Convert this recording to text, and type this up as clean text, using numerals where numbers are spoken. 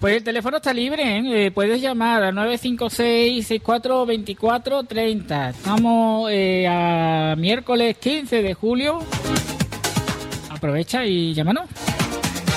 Pues el teléfono está libre, ¿eh? Puedes llamar al 956-642430. Estamos a miércoles 15 de julio. Aprovecha y llámanos.